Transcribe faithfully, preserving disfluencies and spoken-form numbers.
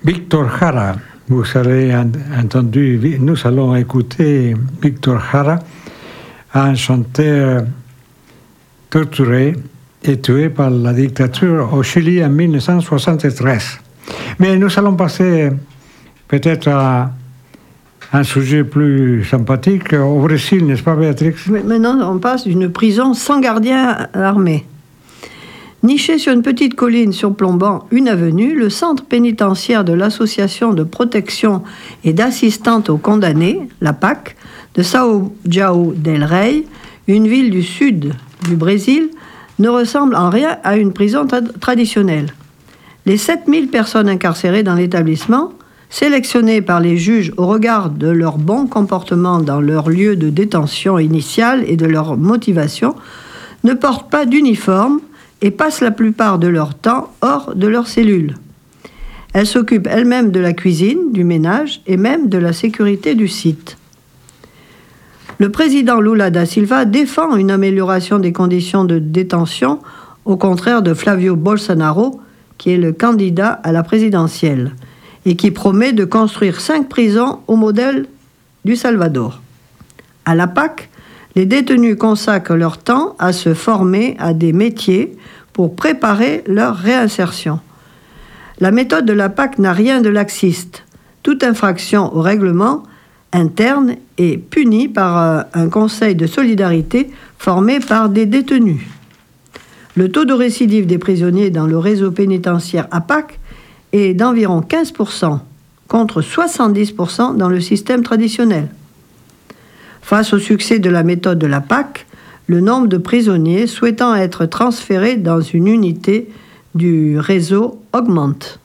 Victor Jara. Vous avez entendu, nous allons écouter Victor Jara, un chanteur torturé et tué par la dictature au Chili en mille neuf cent soixante-treize. Mais nous allons passer peut-être à un sujet plus sympathique, au Brésil, n'est-ce pas, Béatrix? Maintenant, on passe d'une prison sans gardien armé. Niché sur une petite colline surplombant une avenue, le centre pénitentiaire de l'Association de protection et d'assistance aux condamnés, la P A C, de São João del Rei, une ville du sud du Brésil, ne ressemble en rien à une prison tra- traditionnelle. Les sept mille personnes incarcérées dans l'établissement, sélectionnées par les juges au regard de leur bon comportement dans leur lieu de détention initial et de leur motivation, ne portent pas d'uniforme et passent la plupart de leur temps hors de leur cellule. Elles s'occupent elles-mêmes de la cuisine, du ménage et même de la sécurité du site. Le président Lula da Silva défend une amélioration des conditions de détention, au contraire de Flavio Bolsonaro, qui est le candidat à la présidentielle, et qui promet de construire cinq prisons au modèle du Salvador. À la P A C, les détenus consacrent leur temps à se former à des métiers pour préparer leur réinsertion. La méthode de la P A C n'a rien de laxiste. Toute infraction au règlement interne est punie par un conseil de solidarité formé par des détenus. Le taux de récidive des prisonniers dans le réseau pénitentiaire A P A C est d'environ quinze pour cent, contre soixante-dix pour cent dans le système traditionnel. Face au succès de la méthode de la P A C, le nombre de prisonniers souhaitant être transférés dans une unité du réseau augmente.